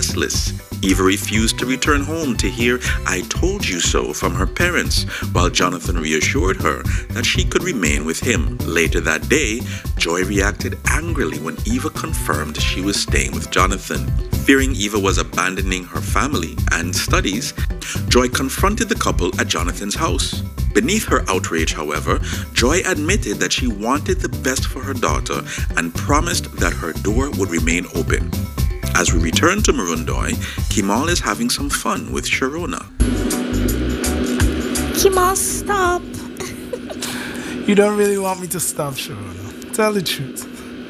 restless. Eva refused to return home to hear "I told you so" from her parents, while Jonathan reassured her that she could remain with him. Later that day, Joy reacted angrily when Eva confirmed she was staying with Jonathan. Fearing Eva was abandoning her family and studies, Joy confronted the couple at Jonathan's house. Beneath her outrage, however, Joy admitted that she wanted the best for her daughter and promised that her door would remain open. As we return to Murundoy, Kimal is having some fun with Sharona. Kimal, stop. You don't really want me to stop, Sharona. Tell the truth.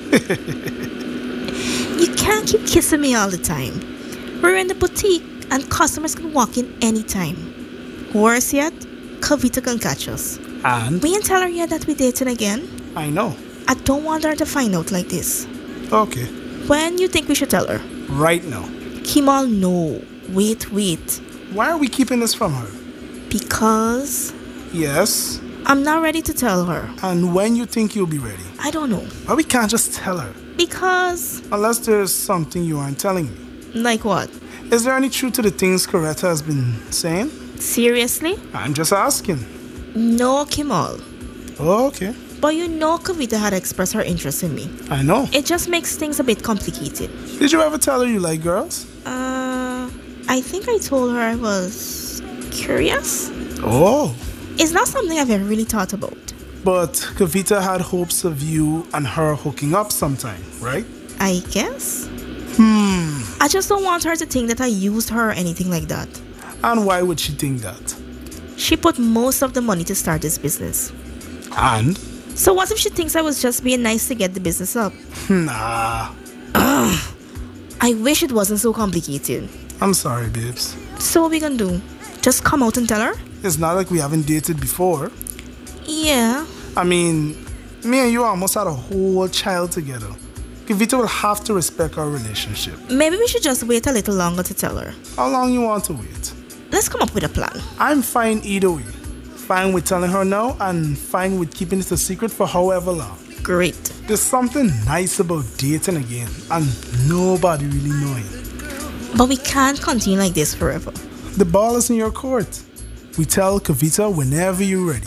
You can't keep kissing me all the time. We're in the boutique and customers can walk in anytime. Worse yet, Kavita can catch us. And? We ain't tell her yet that we're dating again. I know. I don't want her to find out like this. Okay. When you think we should tell her? Right now. Kimal, no. Wait. Why are we keeping this from her? Because Yes. I'm not ready to tell her. And when you think you'll be ready? I don't know. But we can't just tell her. Because... Unless there's something you aren't telling me. Like what? Is there any truth to the things Coretta has been saying? Seriously? I'm just asking. No, Kimal. Okay. But you know Kavita had expressed her interest in me. I know. It just makes things a bit complicated. Did you ever tell her you like girls? I think I told her I was curious. Oh. It's not something I've ever really thought about. But Kavita had hopes of you and her hooking up sometime, right? I guess. I just don't want her to think that I used her or anything like that. And why would she think that? She put most of the money to start this business. And? So what if she thinks I was just being nice to get the business up? Nah. I wish it wasn't so complicated. I'm sorry, babes. So what we gonna do? Just come out and tell her? It's not like we haven't dated before. Yeah. I mean, me and you almost had a whole child together. Kavita will have to respect our relationship. Maybe we should just wait a little longer to tell her. How long you want to wait? Let's come up with a plan. I'm fine either way. Fine with telling her now and fine with keeping it a secret for however long. Great. There's something nice about dating again and nobody really knowing. But we can't continue like this forever. The ball is in your court. We tell Kavita whenever you're ready.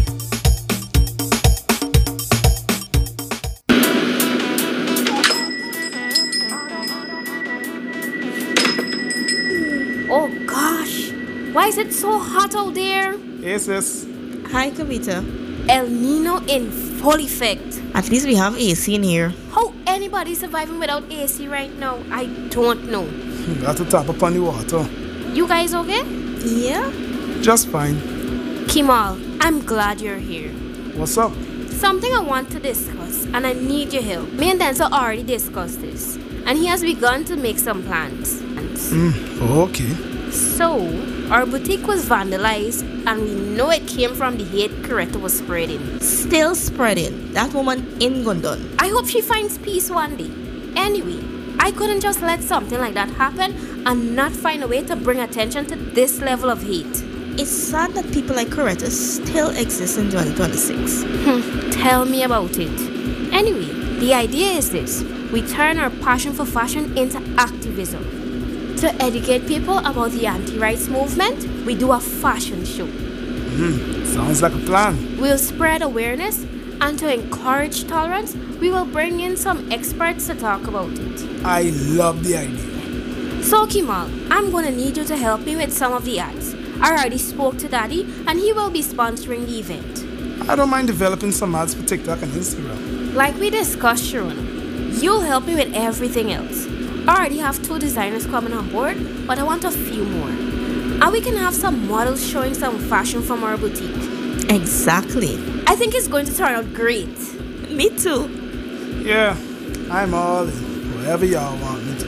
Oh gosh, why is it so hot out there? Hey sis. Hi, Kavita. El Nino in full effect. At least we have AC in here. How anybody surviving without AC right now, I don't know. Got to tap up on the water. You guys okay? Yeah? Just fine. Kimal, I'm glad you're here. What's up? Something I want to discuss, and I need your help. Me and Denzel already discussed this, and he has begun to make some plans. Okay. So, our boutique was vandalized, and we know it came from the hate Coretta was spreading. Still spreading. That woman in Gundon. I hope she finds peace one day. Anyway, I couldn't just let something like that happen and not find a way to bring attention to this level of hate. It's sad that people like Coretta still exist in 2026. Tell me about it. Anyway, the idea is this. We turn our passion for fashion into activism. To educate people about the anti-rights movement, we do a fashion show. Sounds like a plan. We'll spread awareness, and to encourage tolerance, we will bring in some experts to talk about it. I love the idea. So Kimal, I'm gonna need you to help me with some of the ads. I already spoke to Daddy, and he will be sponsoring the event. I don't mind developing some ads for TikTok and Instagram. Like we discussed, Sharona, you'll help me with everything else. I already have 2 designers coming on board, but I want a few more. And we can have some models showing some fashion from our boutique. Exactly. I think it's going to turn out great. Me too. Yeah, I'm all in. Whatever y'all want me to.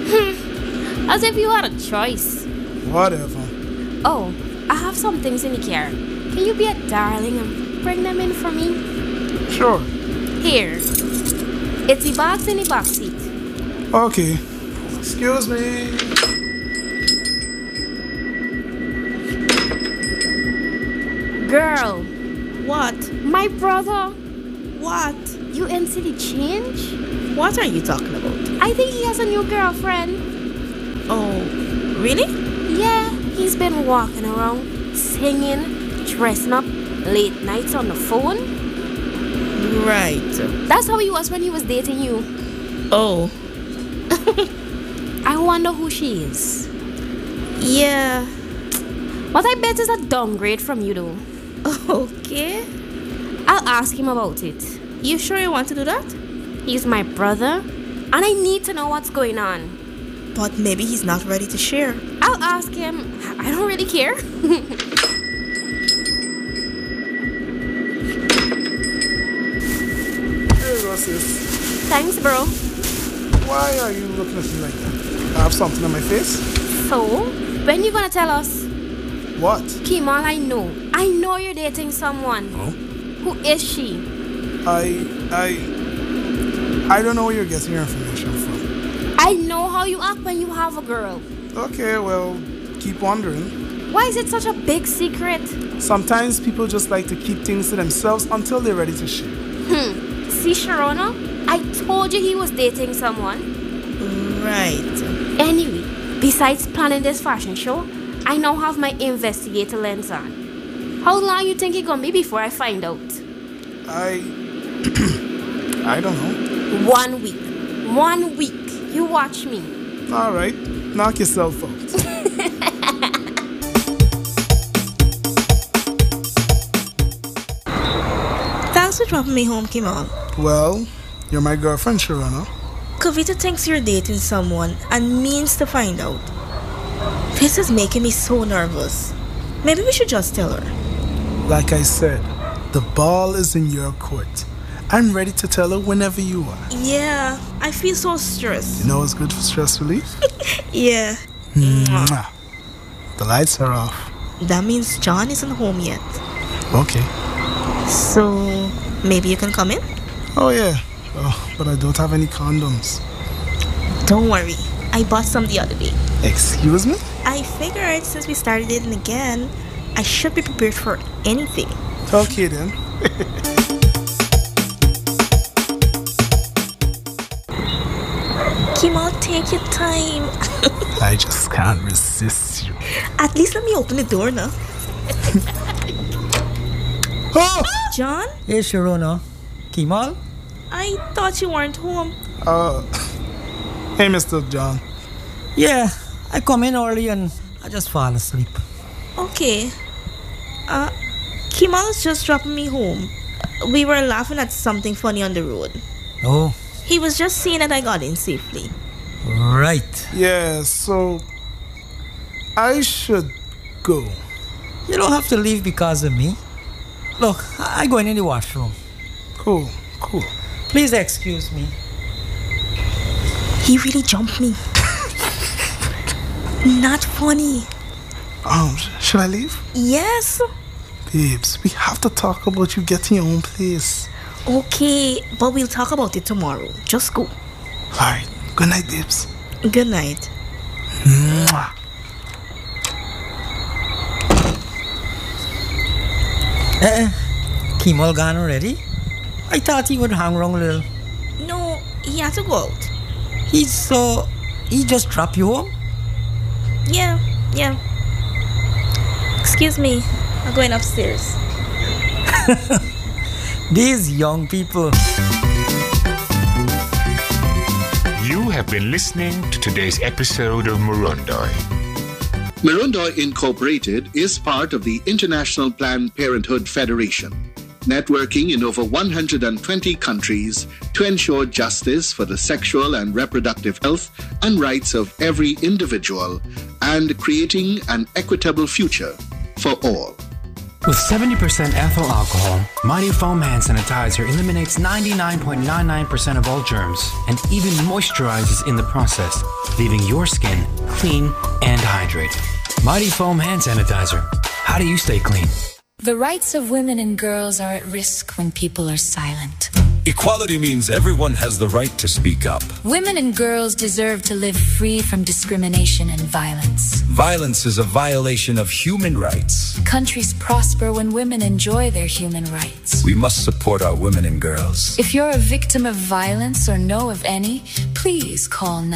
As if you had a choice. Whatever. Oh, I have some things in the car. Can you be a darling and bring them in for me? Sure. Here. It's the bags in the back seat. Okay. Excuse me. Girl, What? my brother, What? you into the change? What are you talking about? I think he has a new girlfriend. Really? Yeah, he's been walking around, singing, dressing up, late nights on the phone. Right. That's how he was when he was dating you. Oh. I wonder who she is. Yeah. What I bet is a downgrade from you though. Okay. I'll ask him about it. You sure you want to do that? He's my brother, and I need to know what's going on. But maybe he's not ready to share. I'll ask him. I don't really care. Here you go, sis. Thanks, bro. Why are you looking at me like that? I have something on my face? So, when you gonna tell us? What? Kemal, I know you're dating someone. Oh? Who is she? I don't know where you're getting your information from. I know how you act when you have a girl. Okay, well, keep wondering. Why is it such a big secret? Sometimes people just like to keep things to themselves until they're ready to share. See, Sharona? I told you he was dating someone. Right. Anyway, besides planning this fashion show, I now have my investigator lens on. How long you think it gonna be before I find out? I don't know. 1 week. 1 week. You watch me. All right, knock yourself out. Thanks for dropping me home, Kemal. Well, you're my girlfriend, Sharona. Kavita thinks you're dating someone and means to find out. This is making me so nervous. Maybe we should just tell her. Like I said, the ball is in your court. I'm ready to tell her whenever you are. Yeah, I feel so stressed. You know what's good for stress relief? Yeah. Mwah. The lights are off. That means John isn't home yet. Okay. So, maybe you can come in? Oh, yeah. Oh, but I don't have any condoms. Don't worry. I bought some the other day. Excuse me? I figured since we started dating again, I should be prepared for anything. Okay, then. Kemal, take your time. I just can't resist you. At least let me open the door now. Oh! John? Hey, Sharona. Kemal? I thought you weren't home. Hey, Mr. John. Yeah, I come in early and I just fall asleep. Okay. Kemal is just dropping me home. We were laughing at something funny on the road. Oh, He was just seeing that I got in safely. right. Yeah, so I should go. You don't have to leave because of me. Look, I going in the washroom. Cool. Please excuse me. He really jumped me. Not funny. Should I leave? Yes. Babes, we have to talk about you getting your own place. Okay, but we'll talk about it tomorrow. Just go. Alright, good night, babes. Good night. Mwah. Kemal gone already? I thought he would hang around a little. No, he had to go out. He just dropped you home? Yeah. Excuse me. I'm going upstairs. These young people. You have been listening to today's episode of Murundoi. Murundoi Incorporated is part of the International Planned Parenthood Federation, networking in over 120 countries to ensure justice for the sexual and reproductive health and rights of every individual and creating an equitable future for all. With 70% ethyl alcohol, Mighty Foam Hand Sanitizer eliminates 99.99% of all germs and even moisturizes in the process, leaving your skin clean and hydrated. Mighty Foam Hand Sanitizer. How do you stay clean? The rights of women and girls are at risk when people are silent. Equality means everyone has the right to speak up. Women and girls deserve to live free from discrimination and violence. Violence is a violation of human rights. Countries prosper when women enjoy their human rights. We must support our women and girls. If you're a victim of violence or know of any, please call